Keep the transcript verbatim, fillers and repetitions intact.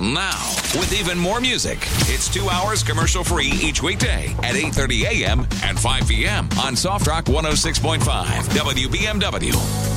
Now, with even more music, it's two hours commercial-free each weekday at eight thirty a.m. and five p.m. on Soft Rock one oh six point five W B M W.